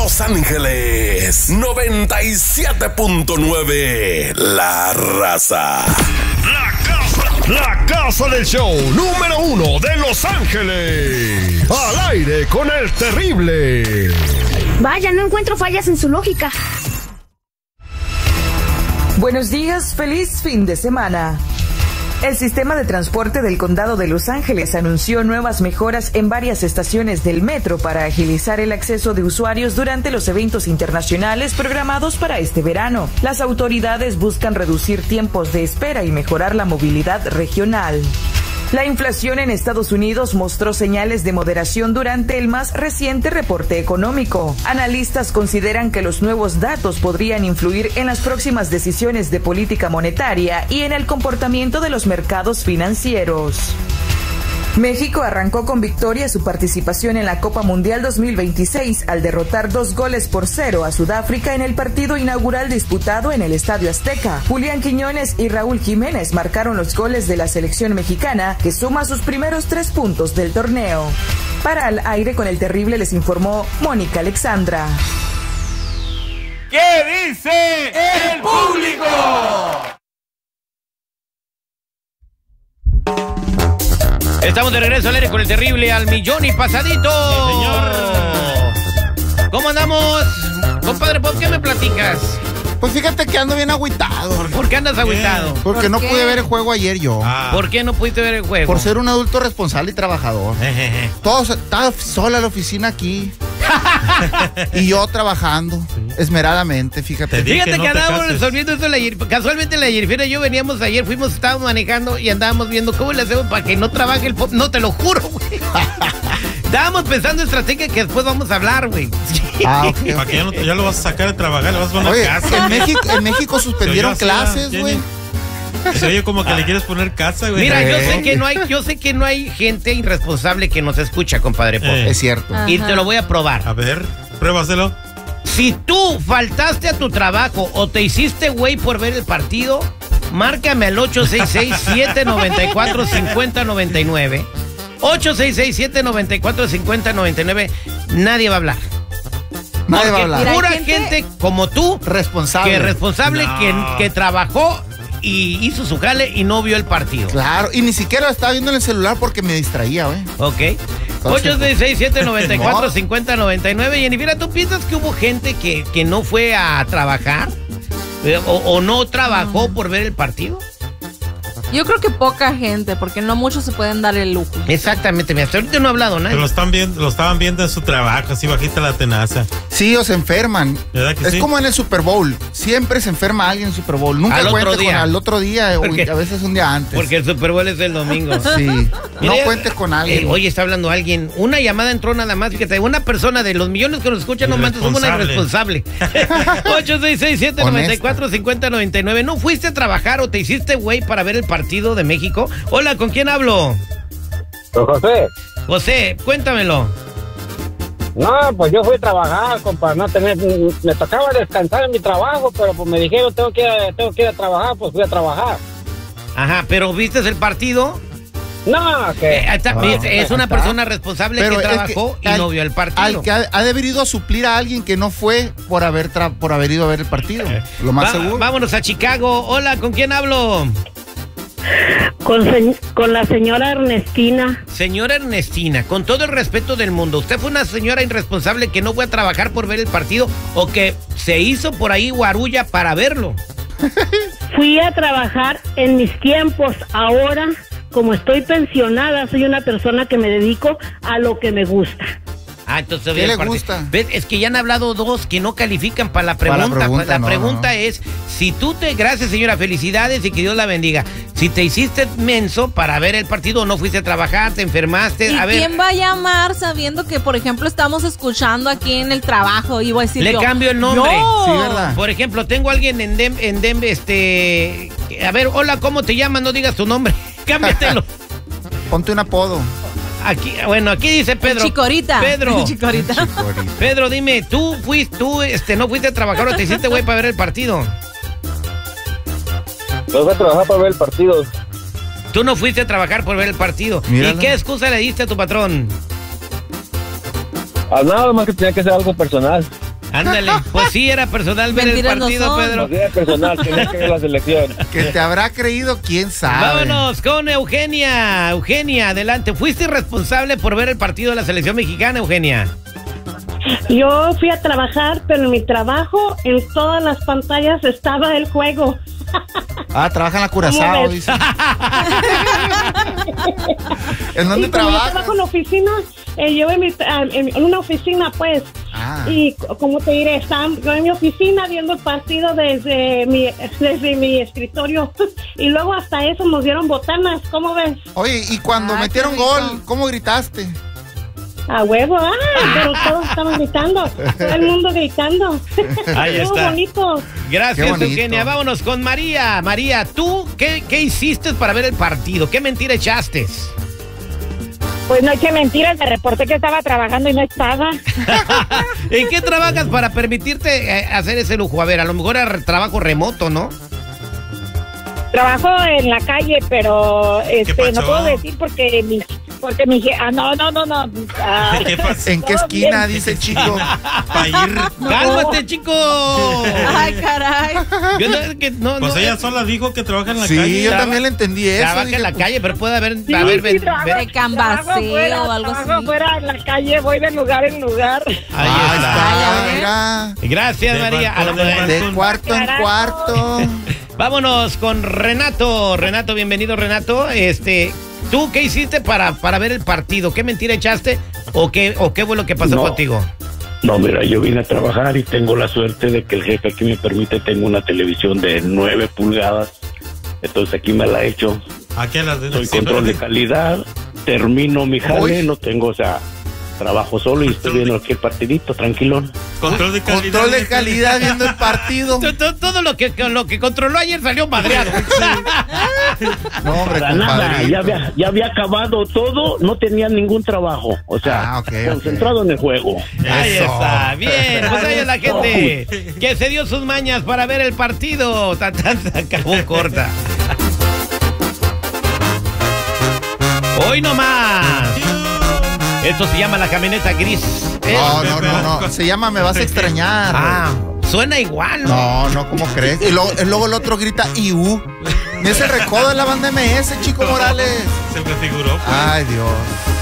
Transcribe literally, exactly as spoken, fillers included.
Los Ángeles, noventa y siete punto nueve, La Raza. La casa, la casa del show número uno de Los Ángeles. Al aire con el terrible. Vaya, no encuentro fallas en su lógica. Buenos días, feliz fin de semana. El sistema de transporte del condado de Los Ángeles anunció nuevas mejoras en varias estaciones del metro para agilizar el acceso de usuarios durante los eventos internacionales programados para este verano. Las autoridades buscan reducir tiempos de espera y mejorar la movilidad regional. La inflación en Estados Unidos mostró señales de moderación durante el más reciente reporte económico. Analistas consideran que los nuevos datos podrían influir en las próximas decisiones de política monetaria y en el comportamiento de los mercados financieros. México arrancó con victoria su participación en la Copa Mundial dos mil veintiséis al derrotar dos goles por cero a Sudáfrica en el partido inaugural disputado en el Estadio Azteca. Julián Quiñones y Raúl Jiménez marcaron los goles de la selección mexicana, que suma sus primeros tres puntos del torneo. Para Al Aire con el Terrible les informó Mónica Alexandra. ¿Qué dice el público? Estamos de regreso al aire con el Terrible al millón y pasadito. Sí, señor. ¿Cómo andamos? Compadre, ¿por qué me platicas? Pues fíjate que ando bien agüitado. ¿Por, ¿Por qué andas agüitado? Porque ¿Por no qué? pude ver el juego ayer yo. Ah. ¿Por qué no pudiste ver el juego? Por ser un adulto responsable y trabajador. Todos, estaba sola la oficina aquí. Y yo trabajando esmeradamente, fíjate. Fíjate que, no que andábamos resolviendo esto ayer. Casualmente la ayer, yo veníamos ayer, fuimos, estábamos manejando y andábamos viendo cómo le hacemos para que no trabaje el pop. No, te lo juro, güey. Estábamos pensando estrategia que después vamos a hablar, güey. Ah, okay, para que ya, no, ya lo vas a sacar de trabajar, le vas a poner Oye, casa. En México, en México suspendieron clases, güey. Se oye como que le quieres poner casa, güey. Mira, yo sé que no hay, yo sé que no hay gente irresponsable que nos escucha, compadre Pop. Eh. Es cierto. Y te lo voy a probar. A ver, pruébaselo. Si tú faltaste a tu trabajo o te hiciste güey por ver el partido, márcame al ocho seis seis, siete nueve cuatro, cinco cero nueve nueve. ocho seis seis, siete nueve cuatro, cinco cero nueve nueve. Nadie va a hablar. Nadie va a hablar. Pura gente, gente como tú, responsable, que responsable no. que, que trabajó y hizo su jale y no vio el partido. Claro, y ni siquiera lo estaba viendo en el celular porque me distraía, güey. Ok. ocho seis seis, siete nueve cuatro, cinco cero nueve nueve. Y Jennifer, ¿tú piensas que hubo gente que, que no fue a trabajar? O, o no trabajó por ver el partido? Yo creo que poca gente, porque no muchos se pueden dar el lujo. Exactamente, hasta ahorita no ha hablado nadie. Pero lo, están viendo, lo estaban viendo en su trabajo, así bajita la tenaza. Sí, o se enferman. ¿Verdad que es sí? como en el Super Bowl. Siempre se enferma alguien en el Super Bowl. Nunca al cuente otro día. con al otro día, o Porque, a veces un día antes. Porque el Super Bowl es el domingo. Sí. Mira, no cuentes con alguien. Eh, oye, está hablando alguien. Una llamada entró nada más. Fíjate, una persona de los millones que nos escuchan, no manches, somos una irresponsable. ocho seis seis, siete nueve cuatro, cinco cero nueve nueve. ¿No fuiste a trabajar o te hiciste güey para ver el partido de México? Hola, ¿con quién hablo? Con José. José, cuéntamelo. No, pues yo fui a trabajar, compa, no tener, me tocaba descansar en mi trabajo, pero pues me dijeron tengo que, tengo que ir a trabajar, pues fui a trabajar. Ajá, pero ¿viste el partido? No, que... Eh, está, no, es una está. persona responsable Pero que es trabajó que y al- no vio el partido. Al que ha, ha de haber ido a suplir a alguien que no fue por haber tra- por haber ido a ver el partido. Lo más Va- seguro. Vámonos a Chicago. Hola, ¿con quién hablo? Con, se- con la señora Ernestina. Señora Ernestina, con todo el respeto del mundo, ¿usted fue una señora irresponsable que no fue a trabajar por ver el partido o que se hizo por ahí guarulla para verlo? Fui a trabajar en mis tiempos. Ahora, como estoy pensionada, soy una persona que me dedico a lo que me gusta. Ah, entonces ¿Qué le parte- gusta? ¿Ves? Es que ya han hablado dos que no califican para la pregunta. Para la pregunta, la no, pregunta no. es, si tú te... Gracias, señora, felicidades y que Dios la bendiga. Si te hiciste menso para ver el partido o no fuiste a trabajar, te enfermaste, ¿Y a ver... quién va a llamar sabiendo que, por ejemplo, estamos escuchando aquí en el trabajo? Y voy a decir Le yo, cambio el nombre. No. Sí, ¿verdad? Por ejemplo, tengo a alguien en Dem, en Dem, este... A ver, hola, ¿cómo te llamas? No digas tu nombre. Cámbiatelo. Ponte un apodo. Aquí, bueno, aquí dice Pedro. Chicorita. Pedro. Chicorita. Chicorita. Pedro, dime, ¿tú fuiste, tú, este, no fuiste a trabajar o te hiciste güey para ver el partido? Yo fui a trabajar para ver el partido. Tú no fuiste a trabajar por ver el partido. Mírala. ¿Y qué excusa le diste a tu patrón? Ah, nada más que tenía que hacer algo personal. Ándale, pues sí, era personal ver Mentiras el no partido, son. Pedro. Pues era personal, tenía que ver la selección. Que te habrá creído, quién sabe. Vámonos con Eugenia. Eugenia, adelante. ¿Fuiste responsable por ver el partido de la selección mexicana, Eugenia? Yo fui a trabajar, pero en mi trabajo, en todas las pantallas estaba el juego. Ah, trabaja en la Curazao, ¿Cómo ves? dice. ¿En dónde Y como yo trabajas? trabajo en la oficina, eh, yo en, mi, ah, en, en una oficina, pues. Ah. Y como te diré, estaba yo en mi oficina viendo el partido desde mi, desde mi escritorio. Y luego hasta eso nos dieron botanas, ¿cómo ves? Oye, y cuando Ay, metieron qué rico. gol, ¿cómo gritaste? A huevo, ah, pero todos estaban gritando, todo el mundo gritando. Ahí Estuvo está. bonito. Gracias, Qué bonito. Eugenia. Vámonos con María. María, ¿tú qué, qué hiciste para ver el partido? ¿Qué mentira echaste? Pues no eché mentiras, me reporté que estaba trabajando y no estaba. ¿En qué trabajas para permitirte eh, hacer ese lujo? A ver, a lo mejor era trabajo remoto, ¿no? Trabajo en la calle, pero este pasó? no puedo decir porque mi porque mi je- ah no no no no ah, ¿Qué pasa? ¿En qué todo esquina? bien. Dice el chico. Para ir. ¡Cálmate, chico! Ay, caray. Yo no, que no, Pues no, ella eh, sola dijo que trabaja en la Sí, calle. yo Traba- también le entendí eso. trabaja dije, en la pues, calle, pero puede haber, Sí, haber sí, ven- trabajo- ver- De cambaseo trabajo fuera, o algo trabajo así. fuera en la calle, voy de lugar en lugar. Ahí Ahí está. está, mira. Gracias, De María. balcón, A- de a- balcón. De cuarto en Carajo. cuarto. Vámonos con Renato. Renato, bienvenido, Renato. Este, ¿tú qué hiciste para, para ver el partido? ¿Qué mentira echaste o qué, o qué fue lo que pasó No. contigo? No, mira, yo vine a trabajar y tengo la suerte de que el jefe aquí me permite, tengo una televisión de nueve pulgadas, entonces aquí me la he hecho, Aquí a las de soy control de calidad, termino mi jale, Uy. no tengo, o sea, trabajo solo y estoy viendo aquí el partidito, tranquilón. Control de calidad. Control de calidad viendo el partido. Todo, todo- todo lo que, lo que controló ayer salió madreado. No, hombre, Para nada, compadrito. ya había, ya había acabado todo, no tenía ningún trabajo, o sea, Ah, ok, concentrado en el juego. Ahí Eso. está, bien. Pues ahí es la gente que se dio sus mañas para ver el partido. Tan, tan, se acabó corta. Hoy no más. Esto se llama la camioneta gris. ¿eh? No, no, no, no. Se llama Me vas a extrañar. Ah, suena igual, ¿no? No, no, ¿cómo crees? Y luego, y luego el otro grita I U. Ni ese recodo de la banda M S, Chico Morales. Se me figuró. pues. Ay, Dios.